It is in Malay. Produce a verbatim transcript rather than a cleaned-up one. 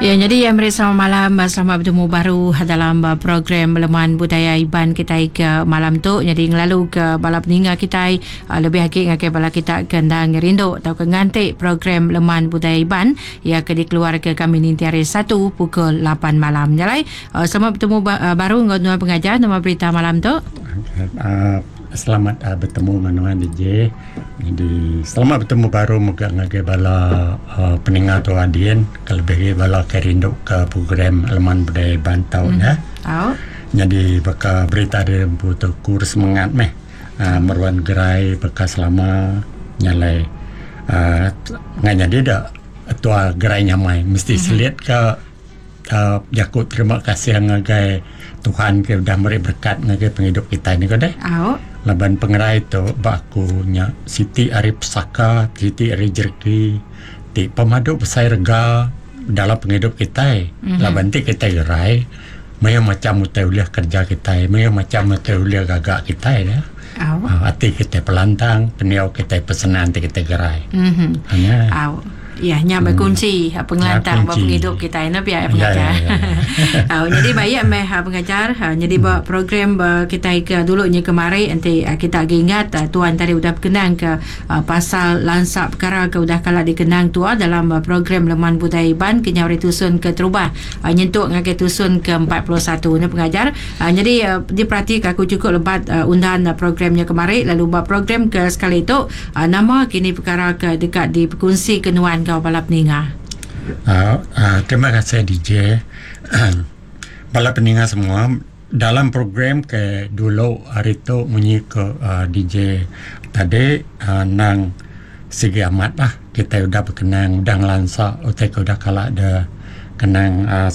Ya, jadi yang selamat malam, selamat bertemu baru dalam program Leman Budaya Iban kita ke malam tu. Jadi ngelalu ke bala peninga kita lebih hakik ngake bala kita kendang rindu atau ke ngantik program Leman Budaya Iban ia ke dikeluar ke kami nanti hari satu pukul lapan malam. Jalai selamat bertemu baru dengan pengajar nama berita malam tu. Uh, selamat uh, bertemu dengan D J. Jadi selamat bertemu baru moga ngagai bala uh, peningat tu adien kalebih bala kerindu ke program Leman Budaya Bantau hmm. ya. Oh. Jadi baka berita dia butuh kurs semangat meh. Uh, meruan gerai baka selama nyalai uh, nganya dia dak tua gerai nyamai mesti hmm. selit ke uh, jakut terima kasih ngagai Tuhan ke dah beri berkat ngagai penghidup kita ni ko deh. Oh. Laban pengerai tu bakunya Siti Arif Saka, Siti Arif Jerki, ti pemadu besar rega dalam penghidup kita. Mm-hmm. Laban ti kita gerai, maya macam mutauliah kerja kita, maya macam mutauliah gagak kita ya. Oh. Uh, hati kita pelantang, peniau kita pesanan ti kita gerai. Mhm. Hanya. Oh. Ya, nya berkunci hmm. pengelantang buat penghidup kita ini biar pengajar. Ya, ya, ya. oh, jadi baik meh pengajar. Jadi buat program kita ke dulunya kemarin nanti kita ingat tuan tadi sudah berkenang ke uh, pasal lansak perkara ke sudah kala dikenang tua dalam uh, program Leman Budaya Iban kenyawari tusun ke terubah uh, nyentuk ngakai tusun ke empat puluh satu ni pengajar. Uh, jadi uh, diperhati aku cukup lebat uh, undahan uh, programnya kemarin lalu buat program ke sekali itu uh, nama kini perkara ke dekat di perkongsi kenuan kau balap ninga. Uh, uh, terima kasih D J. Balap peninga semua dalam program ke dulu hari tu munyi ke uh, D J tadi uh, nang segi amat lah kita udah berkenang udah ngelansa utai udah kalah ada kenang uh,